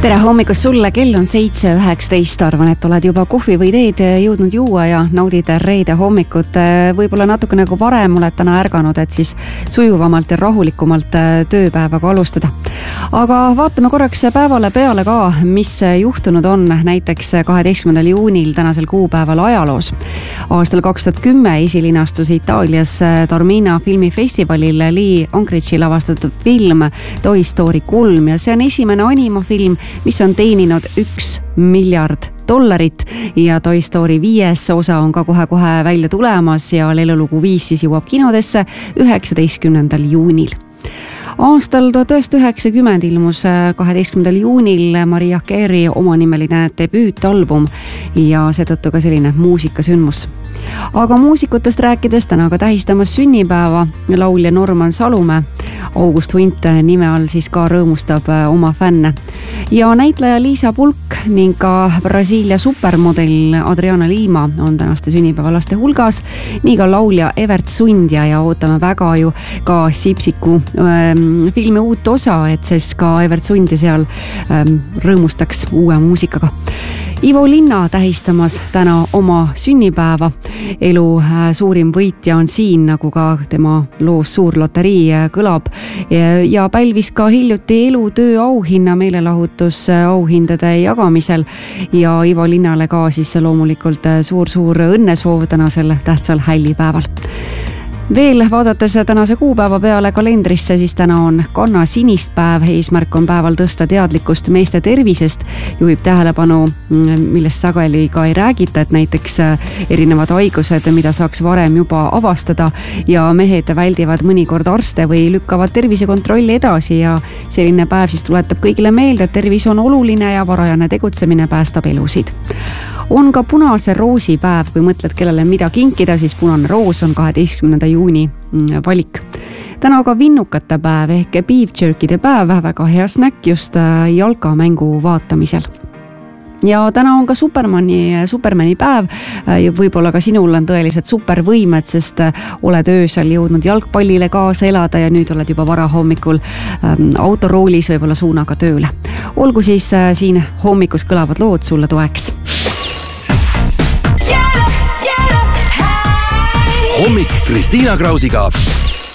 Tere hommikust sulle, kell on 7:19, arvan, et oled juba kohvi või teed jõudnud juua ja naudid reede hommikut. Võib-olla natuke nagu varem oled täna ärganud, et siis sujuvamalt ja rahulikumalt tööpäevaga alustada. Aga vaatame korraks päevale peale ka, mis juhtunud on näiteks 12. juunil tänasel kuupäeval ajaloos. Aastal 2010 esilinastus Itaalias Taormina filmifestivalil Lee Unkrich lavastatud film Toy Story 3 ja see on esimene animafilm, mis on teeninud $1 miljard ja Toy Story 5 osa on ka kohe-kohe välja tulemas ja Lelulugu 5 siis jõuab kinodesse 19. juunil. Aastal 1990 ilmus 12. juunil Mariah Carey omanimeline debüütalbum ja seetõttu ka selline muusikasündmus. Aga muusikutest rääkides täna ka tähistamas sünnipäeva laulja Norman Salumäe. August Hunt nime all siis ka rõõmustab oma fänne. Ja näitleja Liisa Pulk ning ka Brasiilia supermodel Adriana Lima on tänaste sünnipäevalaste hulgas. Nii ka laulja Evert Sundja ja ootame väga ju ka Sipsiku filmi uut osa, et siis ka Evert Sundja seal rõõmustaks uue muusikaga. Ivo Linna tähistamas täna oma sünnipäeva. Elu suurim võitja on siin, nagu ka tema loos Suur loterii kõlab ja pälvis ka hiljuti elutöö auhinna meelelahutus auhindade jagamisel ja Ivo Linnale ka siis loomulikult suur õnnesoov tänasel tähtsal hällipäeval. Veel vaadates tänase kuupäeva peale kalendrisse, siis täna on kanna sinist päev. Eesmärk on päeval tõsta teadlikkust meeste tervisest. Juhib tähelepanu, millest sageli ka ei räägita, et näiteks erinevad haigused, mida saaks varem juba avastada ja mehed väldivad mõnikord arste või lükkavad tervisekontrolli edasi ja selline päev siis tuletab kõigile meelde, et tervis on oluline ja varajane tegutsemine päästab elusid. On ka punase roosi päev, kui mõtled, kellele mida kinkida, siis punane roos on 12. juuni valik. Täna ka vinnukate päev ehk beef jerkide päev, väga hea snäkk just jalkamängu vaatamisel. Ja täna on ka Supermani päev ja võib-olla ka sinul on tõelised supervõimed, sest oled öösel jõudnud jalgpallile kaasa elada ja nüüd oled juba varahommikul autoroolis võib-olla suunaga tööle. Olgu siis siin hommikus kõlavad lood sulle toeks. Hommik Kristiina Krausiga.